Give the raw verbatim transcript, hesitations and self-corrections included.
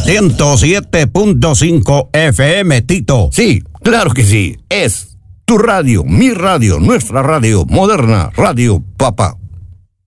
ciento siete punto cinco F M, Tito. Sí, claro que sí. Es tu radio, mi radio, nuestra radio, Moderna Radio Papá.